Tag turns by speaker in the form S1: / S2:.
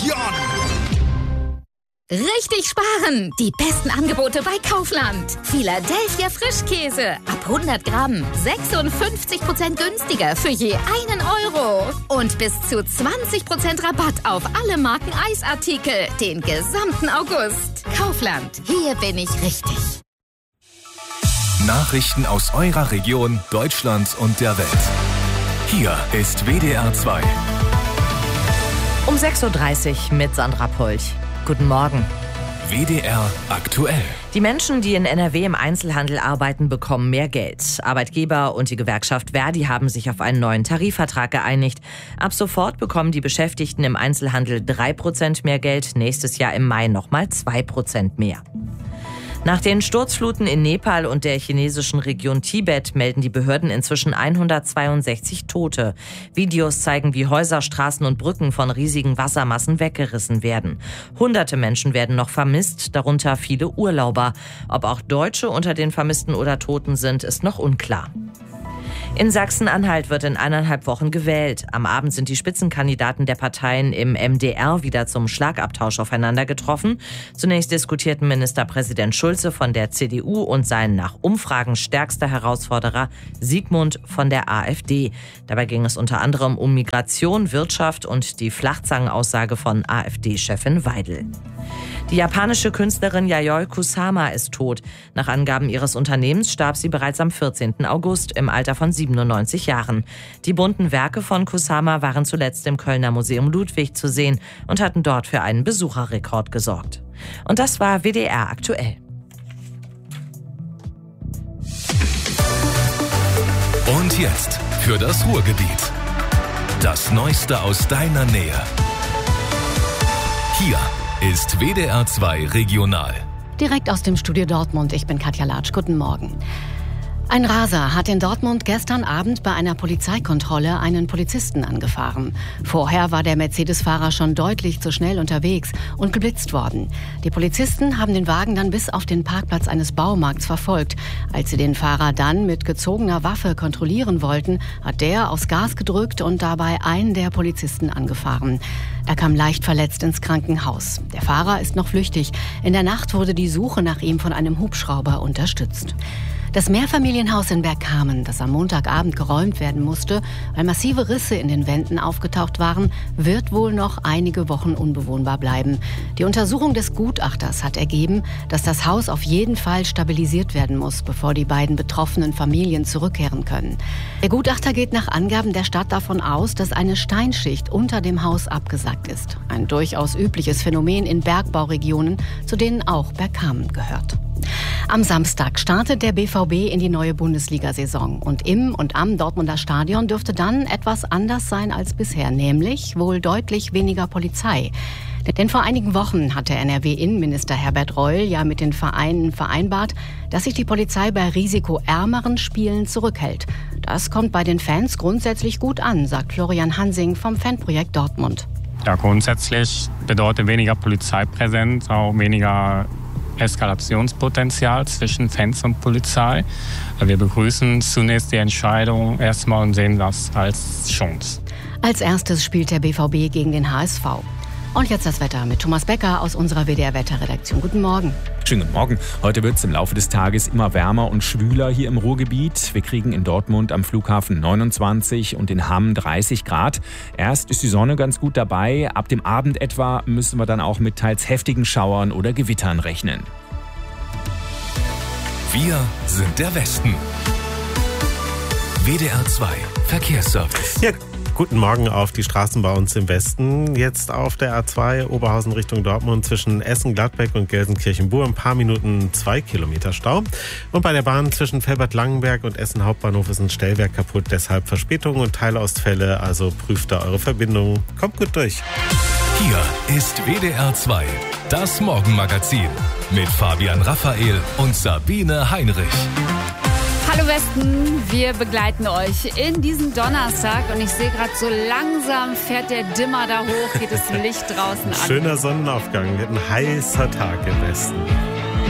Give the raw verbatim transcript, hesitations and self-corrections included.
S1: Richtig sparen! Die besten Angebote bei Kaufland. Philadelphia Frischkäse. Ab hundert Gramm. sechsundfünfzig Prozent günstiger für je einen Euro. Und bis zu zwanzig Prozent Rabatt auf alle Marken Eisartikel. Den gesamten August. Kaufland. Hier bin ich richtig.
S2: Nachrichten aus eurer Region, Deutschland und der Welt. Hier ist W D R zwei.
S3: Um sechs Uhr dreißig mit Sandra Polch. Guten Morgen.
S2: W D R aktuell.
S3: Die Menschen, die in N R W im Einzelhandel arbeiten, bekommen mehr Geld. Arbeitgeber und die Gewerkschaft Verdi haben sich auf einen neuen Tarifvertrag geeinigt. Ab sofort bekommen die Beschäftigten im Einzelhandel drei Prozent mehr Geld, nächstes Jahr im Mai nochmal zwei Prozent mehr. Nach den Sturzfluten in Nepal und der chinesischen Region Tibet melden die Behörden inzwischen hundertzweiundsechzig Tote. Videos zeigen, wie Häuser, Straßen und Brücken von riesigen Wassermassen weggerissen werden. Hunderte Menschen werden noch vermisst, darunter viele Urlauber. Ob auch Deutsche unter den Vermissten oder Toten sind, ist noch unklar. In Sachsen-Anhalt wird in eineinhalb Wochen gewählt. Am Abend sind die Spitzenkandidaten der Parteien im M D R wieder zum Schlagabtausch aufeinander getroffen. Zunächst diskutierten Ministerpräsident Schulze von der C D U und sein nach Umfragen stärkster Herausforderer Sigmund von der AfD. Dabei ging es unter anderem um Migration, Wirtschaft und die Flachzangenaussage von AfD-Chefin Weidel. Die japanische Künstlerin Yayoi Kusama ist tot. Nach Angaben ihres Unternehmens starb sie bereits am vierzehnten August im Alter von siebenundneunzig Jahren. Die bunten Werke von Kusama waren zuletzt im Kölner Museum Ludwig zu sehen und hatten dort für einen Besucherrekord gesorgt. Und das war W D R aktuell.
S2: Und jetzt für das Ruhrgebiet. Das Neueste aus deiner Nähe. Hier ist W D R zwei Regional.
S4: Direkt aus dem Studio Dortmund, ich bin Katja Latsch. Guten Morgen. Ein Raser hat in Dortmund gestern Abend bei einer Polizeikontrolle einen Polizisten angefahren. Vorher war der Mercedes-Fahrer schon deutlich zu schnell unterwegs und geblitzt worden. Die Polizisten haben den Wagen dann bis auf den Parkplatz eines Baumarkts verfolgt. Als sie den Fahrer dann mit gezogener Waffe kontrollieren wollten, hat der aufs Gas gedrückt und dabei einen der Polizisten angefahren. Er kam leicht verletzt ins Krankenhaus. Der Fahrer ist noch flüchtig. In der Nacht wurde die Suche nach ihm von einem Hubschrauber unterstützt. Das Mehrfamilienhaus in Bergkamen, das am Montagabend geräumt werden musste, weil massive Risse in den Wänden aufgetaucht waren, wird wohl noch einige Wochen unbewohnbar bleiben. Die Untersuchung des Gutachters hat ergeben, dass das Haus auf jeden Fall stabilisiert werden muss, bevor die beiden betroffenen Familien zurückkehren können. Der Gutachter geht nach Angaben der Stadt davon aus, dass eine Steinschicht unter dem Haus abgesackt ist. Ein durchaus übliches Phänomen in Bergbauregionen, zu denen auch Bergkamen gehört. Am Samstag startet der B V B in die neue Bundesliga-Saison. Und im und am Dortmunder Stadion dürfte dann etwas anders sein als bisher, nämlich wohl deutlich weniger Polizei. Denn vor einigen Wochen hatte N R W-Innenminister Herbert Reul ja mit den Vereinen vereinbart, dass sich die Polizei bei risikoärmeren Spielen zurückhält. Das kommt bei den Fans grundsätzlich gut an, sagt Florian Hansing vom Fanprojekt Dortmund.
S5: Ja, grundsätzlich bedeutet weniger Polizeipräsenz auch weniger Eskalationspotenzial zwischen Fans und Polizei. Wir begrüßen zunächst die Entscheidung erstmal und sehen das als Chance.
S4: Als erstes spielt der B V B gegen den H S V. Und jetzt das Wetter mit Thomas Becker aus unserer W D R-Wetterredaktion. Guten Morgen.
S6: Schönen guten Morgen. Heute wird es im Laufe des Tages immer wärmer und schwüler hier im Ruhrgebiet. Wir kriegen in Dortmund am Flughafen neunundzwanzig und in Hamm dreißig Grad. Erst ist die Sonne ganz gut dabei. Ab dem Abend etwa müssen wir dann auch mit teils heftigen Schauern oder Gewittern rechnen.
S2: Wir sind der Westen. W D R zwei Verkehrsservice.
S7: Ja. Guten Morgen auf die Straßen bei uns im Westen. Jetzt auf der A zwei Oberhausen Richtung Dortmund zwischen Essen-Gladbeck und Gelsenkirchen-Bur. Ein paar Minuten zwei Kilometer Stau. Und bei der Bahn zwischen Velbert-Langenberg und Essen Hauptbahnhof ist ein Stellwerk kaputt. Deshalb Verspätungen und Teilausfälle. Also prüft da eure Verbindung. Kommt gut durch.
S2: Hier ist W D R zwei, das Morgenmagazin. Mit Fabian Raphael und Sabine Heinrich.
S8: Hallo Westen, wir begleiten euch in diesen Donnerstag und ich sehe gerade so langsam fährt der Dimmer da hoch, geht das Licht draußen an.
S7: Schöner Sonnenaufgang, wird ein heißer Tag im Westen.